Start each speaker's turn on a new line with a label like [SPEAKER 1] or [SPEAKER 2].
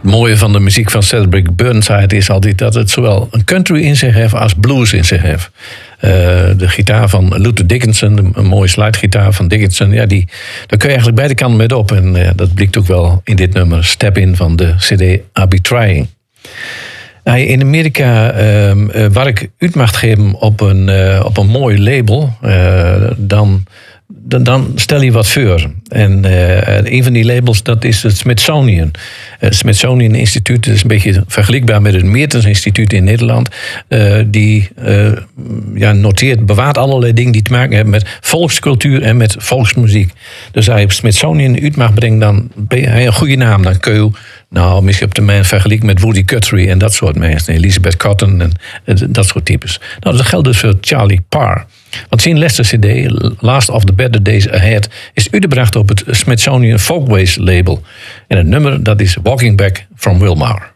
[SPEAKER 1] Het mooie van de muziek van Cedric Burnside is altijd dat het zowel een country in zich heeft als blues in zich heeft. De gitaar van Luther Dickinson, een mooie slidegitaar van Dickinson, daar kun je eigenlijk beide kanten mee op. En dat blijkt ook wel in dit nummer Step In van de CD I'll Be Trying. In Amerika, waar ik uit mag geven op een mooi label, dan stel je wat voor. En een van die labels, dat is het Smithsonian. Het Smithsonian Instituut is een beetje vergelijkbaar met het Meertens Instituut in Nederland. Die bewaart allerlei dingen die te maken hebben met volkscultuur en met volksmuziek. Dus als je op Smithsonian uit mag brengen, dan ben je een goede naam. Dan kun je misschien op termijn vergelijken met Woody Guthrie en dat soort mensen. Elizabeth Cotton en dat soort types. Nou, dat geldt dus voor Charlie Parr. Want zijn laatste CD, Last of the Better Days Ahead, is uitgebracht op het Smithsonian Folkways label. En het nummer, dat is Walking Back from Wilmar.